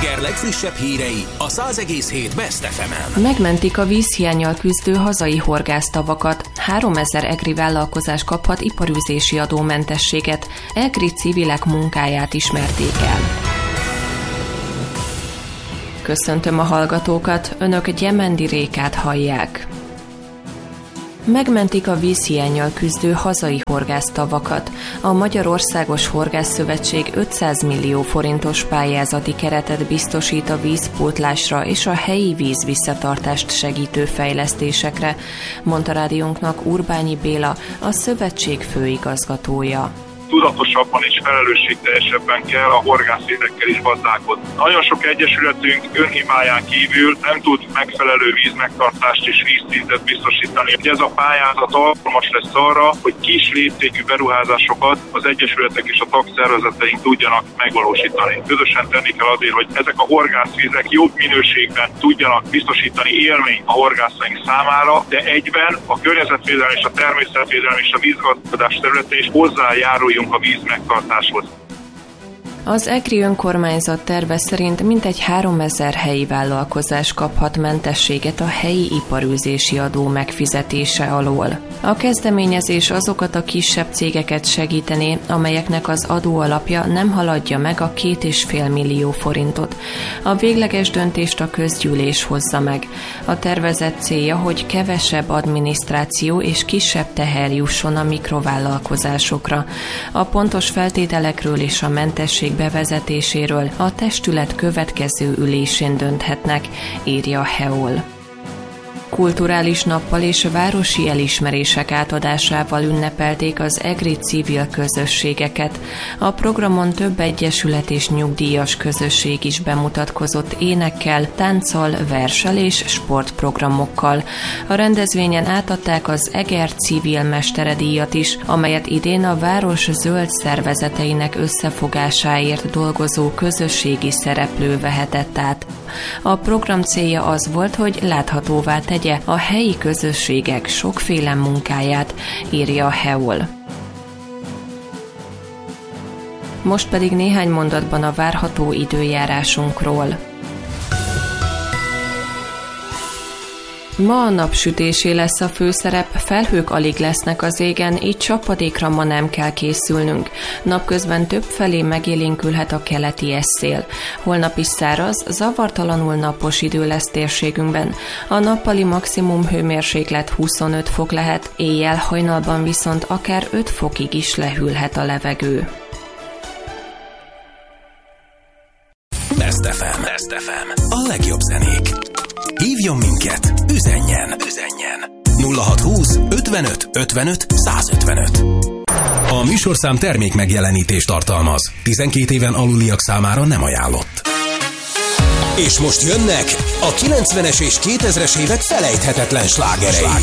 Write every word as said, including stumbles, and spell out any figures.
reggel legfrissebb hírei a száz egész hét Best ef emen. Megmentik a vízhiánnyal küzdő hazai horgásztavakat. háromezer egri vállalkozás kaphat iparűzési adómentességet. Egri civilek munkáját ismerték el. Köszöntöm a hallgatókat, önök Gyemendi Rékát hallják. Megmentik a vízhiánnyal küzdő hazai horgásztavakat. A Magyarországos Horgászszövetség ötszáz millió forintos pályázati keretet biztosít a vízpótlásra és a helyi víz visszatartást segítő fejlesztésekre, mondta rádiónknak Urbányi Béla, a szövetség főigazgatója. Tudatosabban és felelősségteljesebben kell a horgászvizekkel is gazdálkodni. Nagyon sok egyesületünk önhibáján kívül nem tud megfelelő vízmegtartást és vízszintet biztosítani. Ez a pályázat alkalmas lesz arra, hogy kis léptékű beruházásokat az egyesületek és a tagszervezeteink tudjanak megvalósítani. Közösen tenni kell azért, hogy ezek a horgászvizek jobb minőségben tudjanak biztosítani élményt a horgászaink számára, de egyben a környezetvédelem és a természetvédelem és a vízgazdálkodás területén is hozzájáruljunk a víz megtartáshoz. Az egri önkormányzat terve szerint mintegy háromezer helyi vállalkozás kaphat mentességet a helyi iparűzési adó megfizetése alól. A kezdeményezés azokat a kisebb cégeket segítené, amelyeknek az adóalapja nem haladja meg a két és fél millió forintot. A végleges döntést a közgyűlés hozza meg. A tervezett célja, hogy kevesebb adminisztráció és kisebb teher jusson a mikrovállalkozásokra. A pontos feltételekről és a mentesség bevezetéséről a testület következő ülésén dönthetnek, írja a hé e o el. Kulturális nappal és városi elismerések átadásával ünnepelték az egri civil közösségeket. A programon több egyesület és nyugdíjas közösség is bemutatkozott énekkel, tánccal, verssel és sportprogramokkal. A rendezvényen átadták az Eger Civil Mesteredíjat is, amelyet idén a város zöld szervezeteinek összefogásáért dolgozó közösségi szereplő vehetett át. A program célja az volt, hogy láthatóvá tegye a helyi közösségek sokféle munkáját, írja a hé e o el. Most pedig néhány mondatban a várható időjárásunkról. Ma a napsütésé lesz a főszerep, felhők alig lesznek az égen, így csapadékra ma nem kell készülnünk. Napközben többfelé megélénkülhet a keleti esszél. Holnap is száraz, zavartalanul napos idő lesz térségünkben. A nappali maximum hőmérséklet huszonöt fok lehet, éjjel hajnalban viszont akár öt fokig is lehűlhet a levegő. Best ef em. Best ef em. A legjobb zenék. Hívjon minket, üzenjen, üzenjen. nulla hatszázhúsz ötvenöt ötvenöt százötvenöt. A műsorszám termék megjelenítést tartalmaz. tizenkét éven aluliak számára nem ajánlott. És most jönnek a kilencvenes és kétezres évek felejthetetlen slágerei.